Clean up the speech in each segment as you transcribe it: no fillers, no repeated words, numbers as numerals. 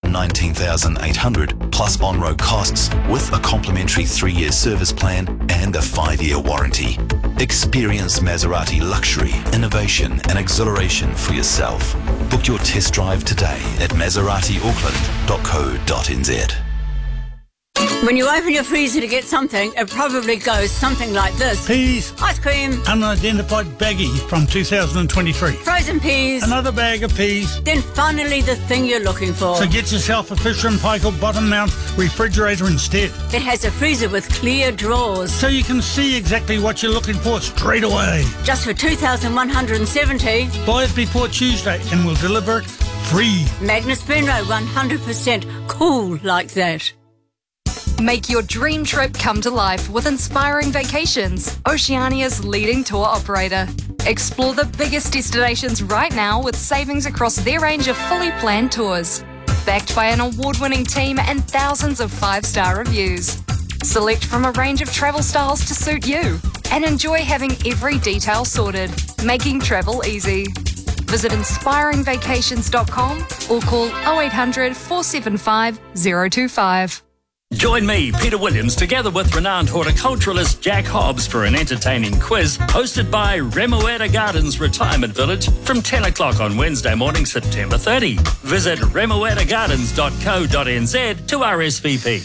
$19,800 plus on-road costs with a complimentary 3-year service plan and a 5-year warranty. Experience Maserati luxury, innovation and exhilaration for yourself. Book your test drive today at maseratiauckland.co.nz. When you open your freezer to get something, it probably goes something like this. Peas. Ice cream. Unidentified baggie from 2023. Frozen peas. Another bag of peas. Then finally the thing you're looking for. So get yourself a Fisher & Paykel bottom mount refrigerator instead. It has a freezer with clear drawers. So you can see exactly what you're looking for straight away. Just for $2,170. Buy it before Tuesday and we'll deliver it free. Magnus Benro, 100% cool like that. Make your dream trip come to life with Inspiring Vacations, Oceania's leading tour operator. Explore the biggest destinations right now with savings across their range of fully planned tours. Backed by an award-winning team and thousands of 5-star reviews. Select from a range of travel styles to suit you and enjoy having every detail sorted, making travel easy. Visit inspiringvacations.com or call 0800 475 025. Join me, Peter Williams, together with renowned horticulturalist Jack Hobbs for an entertaining quiz hosted by Remuera Gardens Retirement Village from 10 o'clock on Wednesday morning, September 30. Visit remueragardens.co.nz to RSVP.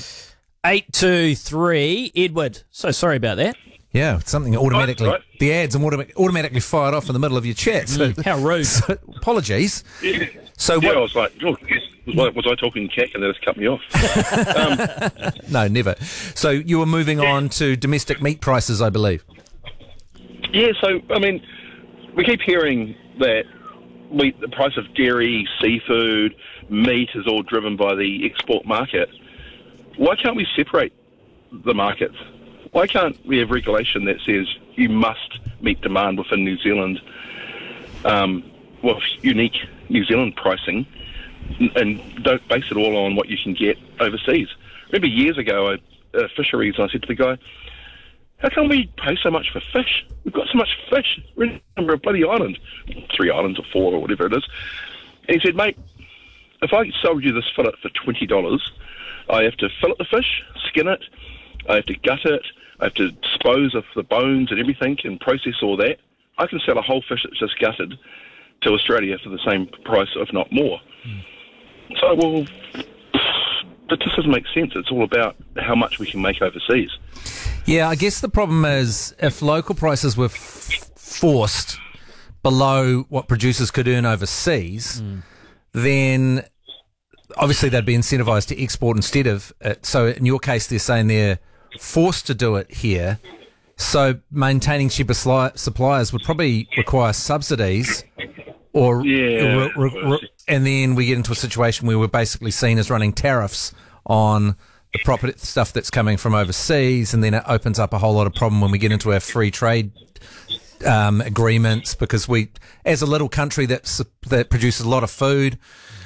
823, Edward. So sorry about that. Yeah, something automatically, right. the ads automatically fired off in the middle of your chat. So, how rude. So, apologies. Yeah. So yeah, what? I was like, oh, was I talking cack and they just cut me off? No, never. So you were moving on to domestic meat prices, I believe. Yeah, so, I mean, we keep hearing that the price of dairy, seafood, meat is all driven by the export market. Why can't we separate the markets? Why can't we have regulation that says you must meet demand within New Zealand with unique New Zealand pricing and don't base it all on what you can get overseas? Remember years ago, fisheries, I said to the guy, how come we pay so much for fish? We've got so much fish. We're in a bloody island, 3 islands or 4 or whatever it is. And he said, mate, if I sold you this fillet for $20, I have to fillet the fish, skin it, I have to gut it, I have to dispose of the bones and everything and process all that. I can sell a whole fish that's just gutted to Australia for the same price, if not more. So, well, that just doesn't make sense. It's all about how much we can make overseas. Yeah, I guess the problem is if local prices were forced below what producers could earn overseas, then obviously they'd be incentivised to export instead of it. So in your case, they're saying they're forced to do it here. So maintaining cheaper suppliers would probably require subsidies, or and then we get into a situation where we're basically seen as running tariffs on the property stuff that's coming from overseas, and then it opens up a whole lot of problem when we get into our free trade agreements, because we, as a little country that produces a lot of food,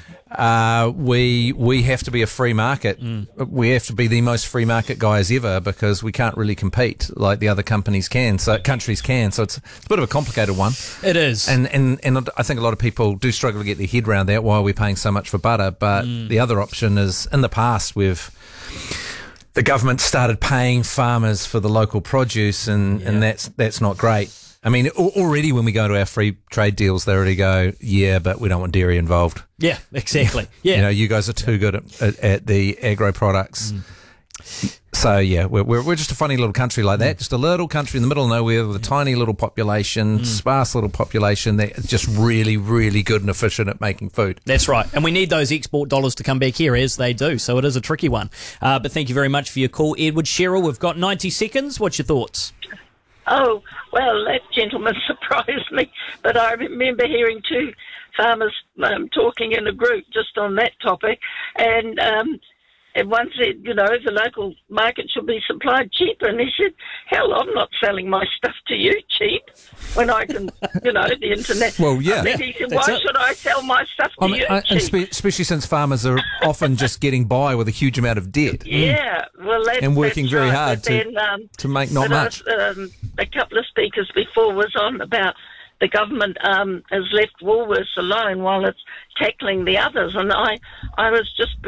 we have to be a free market. We have to be the most free market guys ever, because we can't really compete like the other countries can. So it's a bit of a complicated one. It is. And I think a lot of people do struggle to get their head around that, why we're paying so much for butter. But the other option is, in the past, the government started paying farmers for the local produce, and that's not great. I mean, already when we go to our free trade deals, they already go, yeah, but we don't want dairy involved. Yeah, exactly. Yeah. You know, you guys are too good at the agro products. So, yeah, we're just a funny little country like that, just a little country in the middle of nowhere with a tiny little population, sparse little population that's just really, really good and efficient at making food. That's right. And we need those export dollars to come back here, as they do. So it is a tricky one. But thank you very much for your call, Edward. Cheryl, we've got 90 seconds. What's your thoughts? Oh, well, that gentleman surprised me, but I remember hearing two farmers talking in a group just on that topic, and one said, you know, the local market should be supplied cheaper, and he said, hell, I'm not selling my stuff to you cheap when I can, you know, the internet. Well, yeah. And then he said, why should I sell my stuff to you cheap? Especially since farmers are often just getting by with a huge amount of debt. Yeah, well, and working very right. hard to make not much. A couple of speakers before was on about the government has left Woolworths alone while it's tackling the others, and I was just